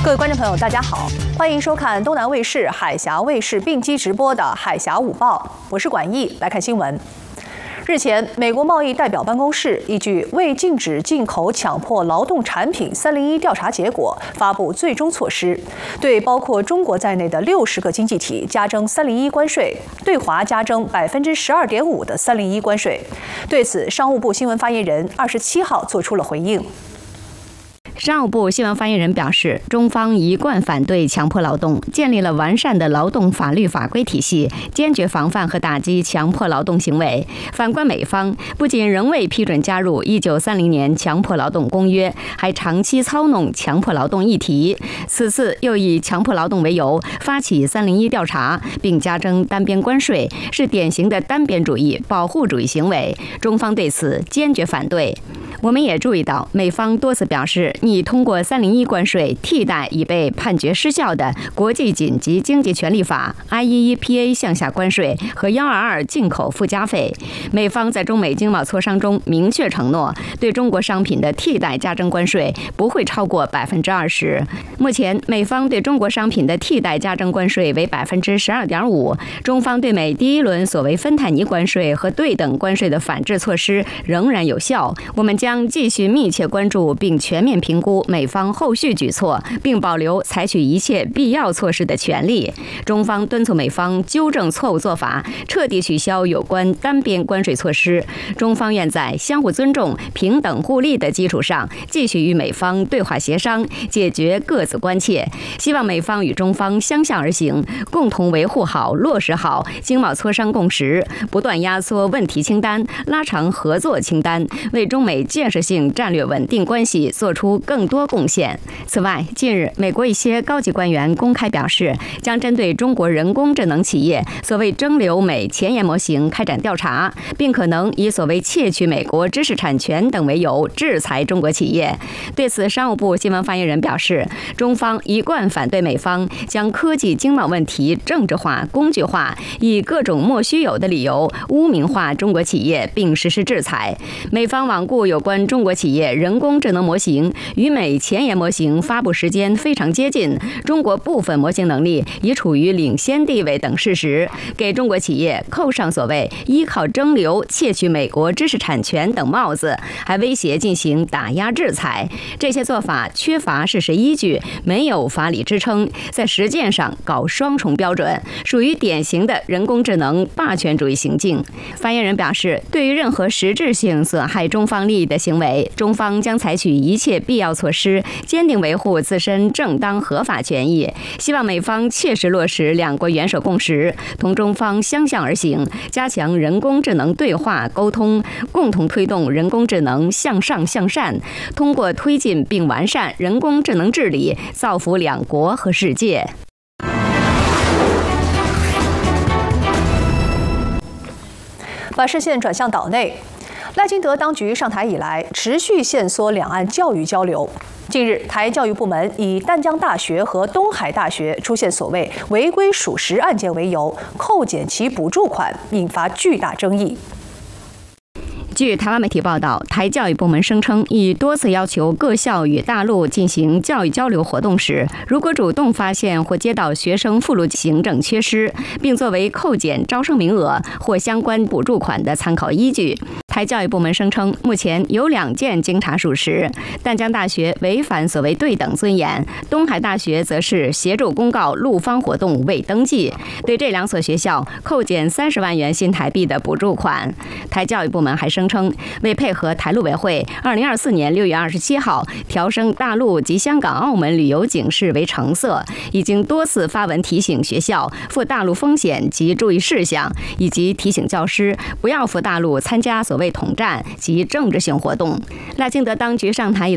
各位观众朋友，大家好，欢迎收看东南卫视、海峡卫视并机直播的《海峡午报》，我是管毅，来看新闻。日前，美国贸易代表办公室依据为禁止进口强迫劳动产品301调查结果，发布最终措施，对包括中国在内的60个经济体加征301关税，对华加征12.5%的301关税。对此，商务部新闻发言人27号作出了回应。 商务部新闻发言人表示，中方一贯反对强迫劳动，建立了完善的劳动法律法规体系，坚决防范和打击强迫劳动行为。反观美方，不仅仍未批准加入1930年强迫劳动公约，还长期操弄强迫劳动议题。此次又以强迫劳动为由发起301调查，并加征单边关税，是典型的单边主义、保护主义行为。中方对此坚决反对。我们也注意到，美方多次表示拟通过301关税替代已被判决失效的国际紧急经济权利法、IEEPA 项下关税和122进口附加费。美方在中美经贸磋商中明确承诺，对中国商品的替代加征关税不会超过20%。目前，美方对中国商品的替代加征关税为12.5%，中方对美第一轮所谓芬太尼关税和对等关税的反制措施仍然有效。我们将继续密切关注并全面评估美方后续举措，并保留采取一切必要措施的权利。中方敦促美方纠正错误做法，彻底取消有关单边关税措施。中方愿在相互尊重、平等互利的基础上，继续与美方对话协商，解决各自关切。希望美方与中方相向而行，共同维护好、落实好经贸磋商共识，不断压缩问题清单，拉长合作清单，为中美建设性战略稳定关系做出更多贡献。此外，近日美国一些高级官员公开表示，将针对中国人工智能企业所谓蒸馏美前沿模型开展调查，并可能以所谓窃取美国知识产权等为由制裁中国企业。对此，商务部新闻发言人表示，中方一贯反对美方将科技经贸问题政治化、工具化，以各种莫须有的理由污名化中国企业并实施制裁。美方罔顾有关中国企业人工智能模型与美前沿模型发布时间非常接近，中国部分模型能力已处于领先地位等事实，给中国企业扣上所谓依靠蒸馏窃取美国知识产权等帽子，还威胁进行打压制裁。这些做法缺乏事实依据，没有法理支撑，在实践上搞双重标准，属于典型的人工智能霸权主义行径。发言人表示，对于任何实质性损害中方利益的行为，中方将采取一切必要措施，坚定维护自身正当合法权益。希望美方切实落实两国元首共识，同中方相向而行，加强人工智能对话沟通，共同推动人工智能向上向善，通过推进并完善人工智能治理，造福两国和世界。 把视线转向岛内，赖清德当局上台以来，持续限缩两岸教育交流。近日，台教育部门以淡江大学和东海大学出现所谓违规属实案件为由，扣减其补助款，引发巨大争议。 据台湾媒体报道，台教育部门声称，已多次要求各校与大陆进行教育交流活动时，如果主动发现或接到学生附录行政缺失，并作为扣减招生名额或相关补助款的参考依据。台教育部门声称，目前有2件经查属实，淡江大学违反所谓对等尊严，东海大学则是协助公告陆方活动未登记，对这2所学校扣减30万元新台币的补助款。台教育部门还声称，为配合台陆委会2024年6月27号调升大陆及香港、澳门旅游警示为橙色，已经多次发文提醒学校赴大陆风险及注意事项，以及提醒教师不要赴大陆参加所谓统战及政治性活动。赖清德当局上台以